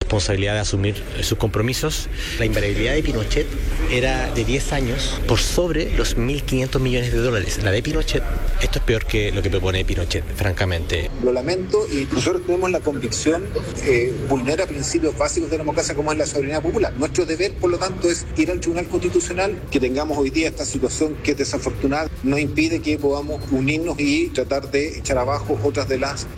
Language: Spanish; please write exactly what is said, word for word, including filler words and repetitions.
responsabilidad de asumir sus compromisos. La invariabilidad de Pinochet era de diez años por sobre los mil quinientos millones de dólares. La de Pinochet, esto es peor que lo que propone Pinochet, francamente. Lo lamento y nosotros tenemos la convicción, eh, vulnera principios básicos de la democracia como es la soberanía popular. Nuestro deber, por lo tanto, es ir al Tribunal Constitucional. Que tengamos hoy día esta situación que es desafortunada nos impide que podamos unirnos y tratar de echar abajo otras de las